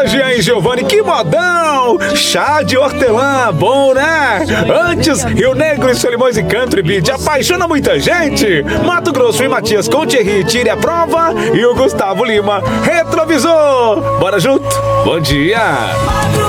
Moda Jean e Giovanni, que modão! Chá de hortelã, bom, né? Antes, Rio Negro e Solimões e Country Beat apaixona muita gente. Mato Grosso e Matias com Thierry, Tire a Prova e o Gustavo Lima, Retrovisor. Bora junto? Bom dia!